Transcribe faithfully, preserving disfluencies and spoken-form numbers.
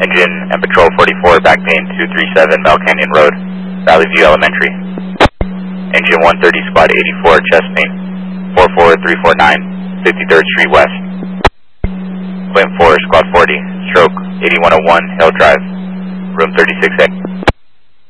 Engine and Patrol forty-four, backpane two three seven, Mel Canyon Road, Valley View Elementary. Engine one thirty, Squad eighty-four, chest pain, four four three four nine, fifty-third Street West. Flint four, Squad forty, stroke eighty-one oh one, Hill Drive, room thirty-six X.